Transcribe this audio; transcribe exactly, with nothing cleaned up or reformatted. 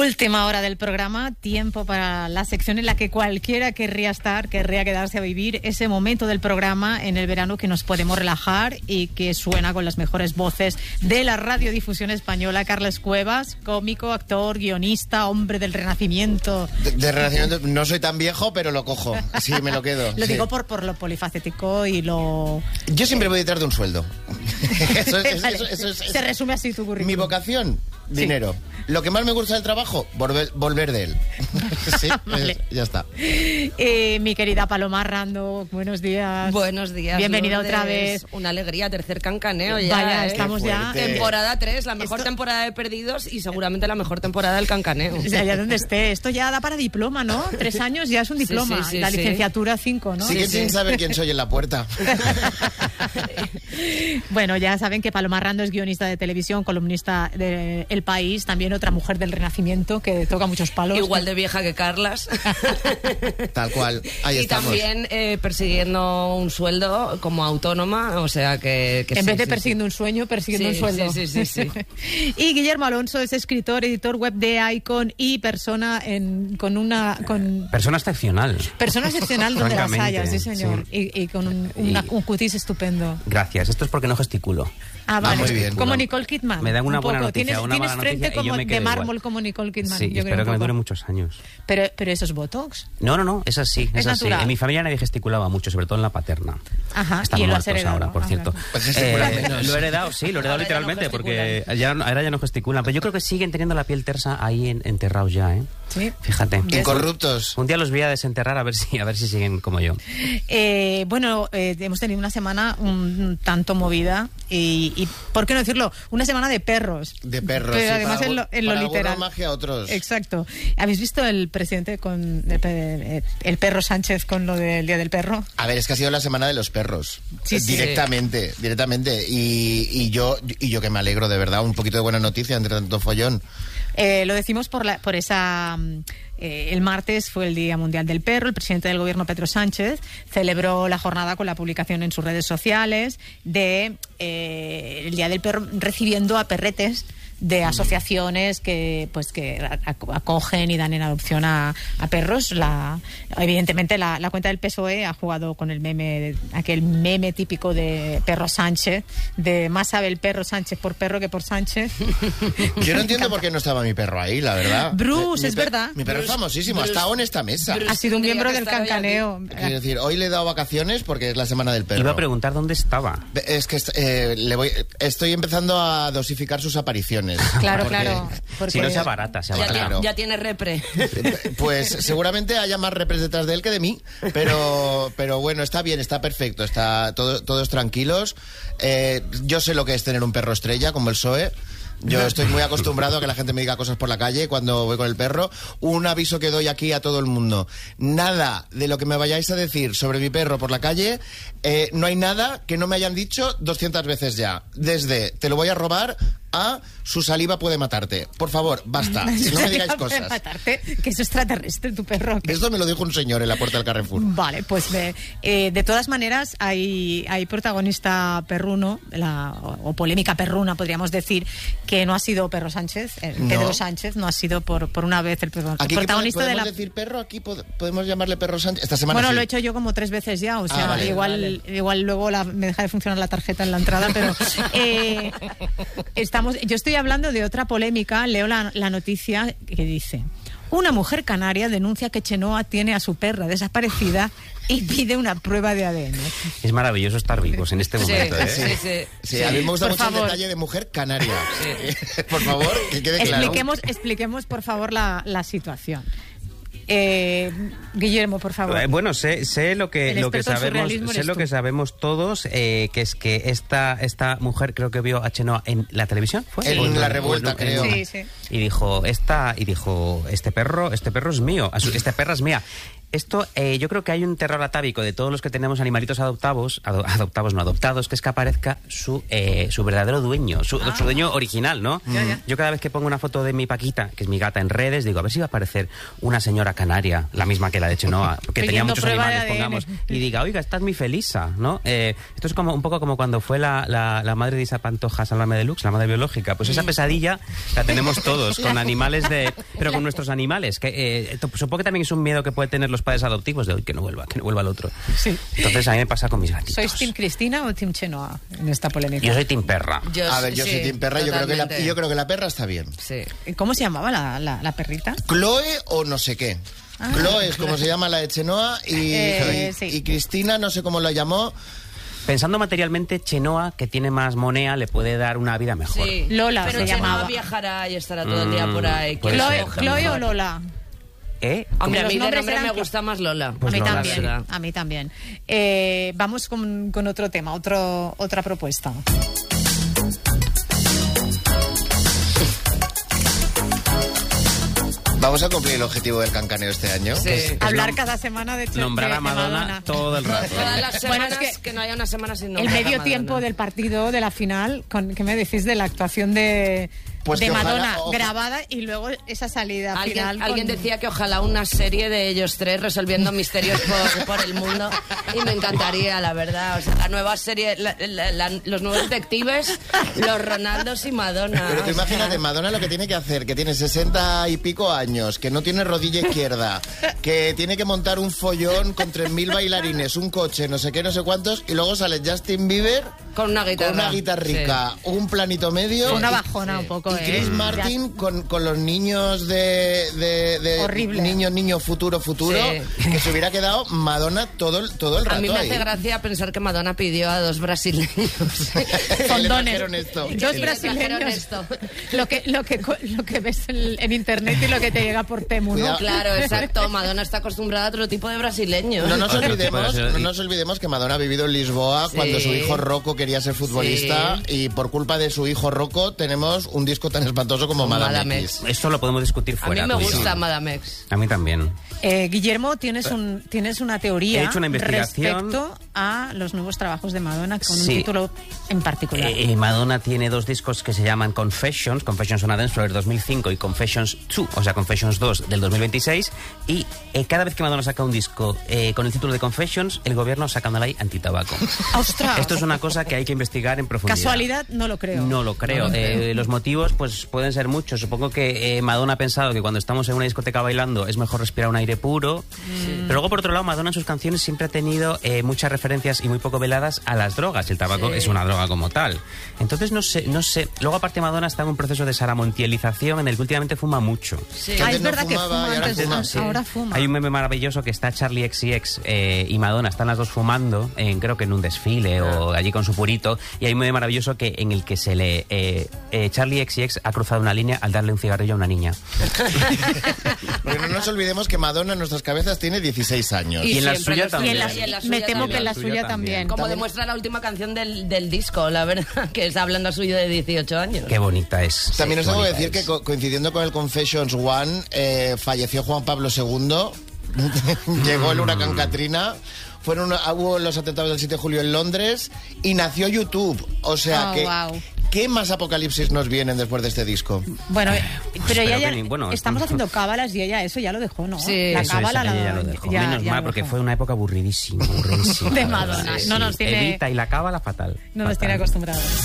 Última hora del programa, tiempo para la sección en la que cualquiera querría estar, querría quedarse a vivir ese momento del programa en el verano que nos podemos relajar y que suena con las mejores voces de la radiodifusión española. Carles Cuevas, cómico, actor, guionista, hombre del Renacimiento. De, de Renacimiento no soy tan viejo, pero lo cojo, sí, me lo quedo. Lo sí. digo por, por lo polifacético y lo... Yo siempre voy detrás de un sueldo. Eso es, eso, vale, eso, eso, eso, se resume así tu currículum. Mi vocación, dinero. Sí. Lo que más me gusta del trabajo, volver, volver de él. Sí, vale. es, ya está. Eh, mi querida Paloma Rando, buenos días. Buenos días. Bienvenida Lourdes. otra vez. Una alegría, tercer cancaneo ya. Vaya, ¿eh? estamos ya. Temporada tres, la mejor Esto... temporada de Perdidos y seguramente la mejor temporada del cancaneo. O sea, ya donde esté. Esto ya da para diploma, ¿no? Tres años ya es un diploma. Sí, sí, sí, la licenciatura cinco, ¿no? Sigue sí, sin sí. saber quién soy en la puerta. Bueno, ya saben que Paloma Rando es guionista de televisión, columnista de El País, también otra mujer del Renacimiento que toca muchos palos. Igual de vieja que Carlas. Tal cual, ahí y estamos. Y también eh, persiguiendo un sueldo como autónoma, o sea que... que en sí, vez de sí, persiguiendo sí. un sueño, persiguiendo sí, un sueldo. Sí, sí, sí, sí. Y Guillermo Alonso es escritor, editor web de Icon y persona en, con una... Con... Persona excepcional. Persona excepcional donde las hayas, sí señor. Sí. Y, y con un, una, un cutis estupendo. Gracias, esto es porque no gesticulo. Ah, vale. Ah, muy bien. Como Nicole Kidman. Me dan una un buena poco. noticia, Tienes, una tienes mala frente noticia como y yo me de mármol igual. como Nicole Kidman. Sí, yo espero creo que me dure muchos años. Pero, pero eso es Botox. No, no, no, es así, es, es así. natural. En mi familia nadie gesticulaba mucho, sobre todo en la paterna. Ajá, Están y lo has muertos heredado ahora, por ah, cierto. Pues eh, lo he heredado, sí, lo he heredado Ahora literalmente, ya no porque ya, ahora ya no gesticulan. Pero yo creo que siguen teniendo la piel tersa ahí en, enterrados ya, ¿eh? Sí. Fíjate. Incorruptos. Un día los voy a desenterrar a ver si, a ver si siguen como yo. Eh, bueno, eh, hemos tenido una semana un tanto movida y, y, ¿por qué no decirlo? Una semana de perros. De perros, Pero sí, además para, en lo, en lo para literal. magia a otros. Exacto. ¿Habéis visto el presidente con el, el perro Sánchez con lo del Día del Perro? A ver, es que ha sido la semana de los perros. Sí, sí. Directamente, directamente. Y, y yo y yo que me alegro, de verdad, un poquito de buena noticia entre tanto follón. Eh, lo decimos por, la, por esa... Eh, el martes fue el Día Mundial del Perro. El presidente del Gobierno, Pedro Sánchez, celebró la jornada con la publicación en sus redes sociales de eh, el Día del Perro, recibiendo a perretes de asociaciones que pues que acogen y dan en adopción a, a perros. La, evidentemente la, la cuenta del P S O E ha jugado con el meme, aquel meme típico de Perro Sánchez, de más sabe el perro Sánchez por perro que por Sánchez. Yo no entiendo por qué no estaba mi perro ahí, la verdad. Bruce, mi, es mi verdad. Mi perro Bruce, es famosísimo, Bruce, ha estado en esta mesa. Ha sido un miembro del cancaneo. Quiero decir, hoy le he dado vacaciones porque es la semana del perro. Iba a preguntar dónde estaba. Es que eh, le voy, estoy empezando a dosificar sus apariciones. Claro, porque, claro. Porque... Si no, se abarata, se abarata. Ya, Claro. ya tiene repre. Pues seguramente haya más repres detrás de él que de mí, pero, pero bueno, está bien, está perfecto, está todo, todos tranquilos. Eh, yo sé lo que es tener un perro estrella, como el P S O E. Yo estoy muy acostumbrado a que la gente me diga cosas por la calle cuando voy con el perro. Un aviso que doy aquí a todo el mundo. Nada de lo que me vayáis a decir sobre mi perro por la calle, eh, no hay nada que no me hayan dicho doscientas veces ya. Desde te lo voy a robar a su saliva puede matarte. Por favor, basta. No me digáis cosas. Puede matarte, que es extraterrestre tu perro. Esto me lo dijo un señor en la puerta del Carrefour. Vale, pues eh, de todas maneras hay, hay protagonista perruno, la, o, o polémica perruna, podríamos decir, que no ha sido Perro Sánchez, eh, Pedro No. Sánchez, no ha sido por, por una vez el, el Aquí protagonista de la... ¿podemos decir perro? Aquí pod- podemos llamarle Perro Sánchez. Esta semana Bueno, sí. lo he hecho yo como tres veces ya, o sea, Ah, vale. igual, Vale. igual luego la, me deja de funcionar la tarjeta en la entrada, pero eh, estamos, yo estoy hablando de otra polémica. Leo la, la noticia que dice: una mujer canaria denuncia que Chenoa tiene a su perra desaparecida y pide una prueba de A D N. Es maravilloso estar vivos en este Sí, momento, ¿eh? sí, sí. Sí, a mí me gusta Por mucho favor. el detalle de mujer canaria. Por favor, que quede claro. Expliquemos, expliquemos por favor la, la situación. Eh, Guillermo, por favor. Eh, Bueno, sé, sé lo que El lo que experto en sabemos, surrealismo sé eres lo tú. que sabemos todos, eh, que es que esta esta mujer creo que vio a Chenoa en la televisión, ¿fue? En ¿O La o Revuelta, en- creo. Sí, sí. Y dijo esta y dijo este perro este perro es mío, a su- esta perra es mía. Esto, eh, yo creo que hay un terror atávico de todos los que tenemos animalitos adoptados, ado- adoptados no adoptados, que es que aparezca su eh, su verdadero dueño, su, Ah. su dueño original, ¿no? Ya, ya. Yo cada vez que pongo una foto de mi Paquita, que es mi gata, en redes, digo, a ver si va a aparecer una señora canaria, la misma que la de Chenoa, porque tenía Pidiendo muchos prueba de animales, A D N. pongamos, y diga, oiga, esta es mi Felisa, ¿no? Eh, esto es como un poco como cuando fue la, la, la madre de Isa Pantoja, Sálvame Deluxe, la madre biológica. Pues esa pesadilla la tenemos todos. todos, con animales de... Pero con nuestros animales, que eh, supongo que también es un miedo que pueden tener los padres adoptivos de hoy que no vuelva, que no vuelva el otro. Sí. Entonces a mí me pasa con mis gatitos. ¿Sois Team Cristina o Team Chenoa en esta polémica? Yo soy Team Perra. Yo, A ver, yo sí, soy Team Perra, yo creo, que la, totalmente. yo creo que la perra está bien. Sí. ¿Cómo se llamaba la, la, la perrita? Chloe o no sé qué. Ah. Chloe es como se llama la de Chenoa y, Eh, y- sí. y Cristina no sé cómo la llamó. Pensando materialmente, Chenoa, que tiene más monea, le puede dar una vida mejor. Sí. Lola Pero se Chenoa llamaba. viajará y estará todo el día por ahí. Mm, puede ¿Quién ¿Chloe, la ser, coge Chloe mejor? o Lola? ¿Eh? Hombre, a Los mí de nombres nombre eran me Clo- gusta más Lola. Pues a mí Lola, también, ¿verdad? a mí también. Eh, vamos con, con otro tema, otro, otra propuesta. Vamos a cumplir el objetivo del cancaneo este año. Sí. que es- Hablar cada semana de, Nombrar de- a de Madonna, todo el rato. Todas las Bueno, semanas, es que, que no haya una semana sin El nombrar a medio Madonna. tiempo del partido, de la final, con, ¿qué me decís de la actuación de, Pues de que ojalá- Madonna ojalá- grabada y luego esa salida Alguien, final? con- alguien decía que ojalá una serie de ellos tres resolviendo misterios por, por el mundo y me encantaría, la verdad. O sea, la nueva serie, la- la- la- los nuevos detectives, los Ronaldos y Madonna. Pero tú O sea, imagínate, Madonna lo que tiene que hacer, que tiene sesenta y pico años, que no tiene rodilla izquierda, que tiene que montar un follón con tres mil bailarines, un coche, no sé qué, no sé cuántos, y luego sale Justin Bieber con una guitarra. con una guitarrica, un planito medio. Fue una y- bajona un poco, Y ¿eh? Chris Martin con, con los niños de, de, de Horrible. niño, niño, futuro, futuro, Sí. que se hubiera quedado Madonna todo, el- todo el A rato mí me ahí. hace gracia pensar que Madonna pidió a dos brasileños. Le Fondones. trajeron esto. Dos Le trajeron brasileños. esto. Lo que, lo, que, lo que ves en, en internet y lo que te llega por Temu, ¿no? Cuidado. Claro, exacto. Madonna está acostumbrada a otro tipo de brasileños. No nos, Otro tipo de olvidemos, ciudad- no nos olvidemos que Madonna ha vivido en Lisboa Sí. cuando su hijo Rocco quería ser futbolista y por culpa de su hijo Rocco tenemos un disco tan espantoso como Madame, Madame X. X. Esto lo podemos discutir A mí fuera. me tú y yo. gusta Madame X. A mí también. Eh, Guillermo, tienes, un, tienes una teoría He hecho una investigación. respecto a los nuevos trabajos de Madonna con un Sí. título en particular. Eh, Madonna tiene dos discos que se llaman Confessions, Confessions on a Dance Floor del dos mil cinco y Confessions dos, o sea, Confessions dos del dos mil veintiséis. Y eh, cada vez que Madonna saca un disco eh, con el título de Confessions, el gobierno saca una ley antitabaco. ¡Ostras! Esto es una cosa que hay que investigar en profundidad. Casualidad, no lo creo. No lo creo. Eh, los motivos pues pueden ser muchos. Supongo que eh, Madonna ha pensado que cuando estamos en una discoteca bailando es mejor respirar un aire puro. Pero luego, por otro lado, Madonna en sus canciones siempre ha tenido eh, muchas referencias y muy poco veladas a las drogas. El tabaco Sí. es una droga como tal. Entonces, no sé, no sé. Luego, aparte, Madonna está en un proceso de saramontielización en el que últimamente fuma mucho. Sí. Que Ah, antes es no verdad que fumaba fuma y ahora antes, fuma. ah, Sí. ahora fuma. Hay un meme maravilloso que está Charlie X C X eh, y Madonna, están las dos fumando, en, creo que en un desfile o allí con su purito, y hay un meme maravilloso que, en el que se le eh, eh, Charlie X C X ha cruzado una línea al darle un cigarrillo a una niña. Porque no nos olvidemos que Madonna en nuestras cabezas tiene dieciséis años. Y en la siempre suya los- también. Y en la- y en la me suya temo que en la también. suya Suya también. también. Como También- demuestra la última canción del, del disco, la verdad, que está hablando a suyo de dieciocho años. Qué bonita es. También os Qué tengo que bonita decir que es. co- coincidiendo con el Confessions One, eh, falleció Juan Pablo segundo, llegó el huracán Katrina, fueron hubo los atentados del siete de julio en Londres y nació YouTube. O sea Oh, que, wow. ¿qué más apocalipsis nos vienen después de este disco? Bueno, eh, pero ella espero ya, que ni- bueno, estamos esto- haciendo cábalas y ella eso ya lo dejó, ¿no? Sí. La Eso es, cábala ella la, ya lo dejó. ya- Menos ya mal, lo porque dejó. fue una época aburridísima, aburridísima. De Madonna. Sí, No sí. nos tiene- Evita y la cábala fatal. No nos Fatal. tiene acostumbrados.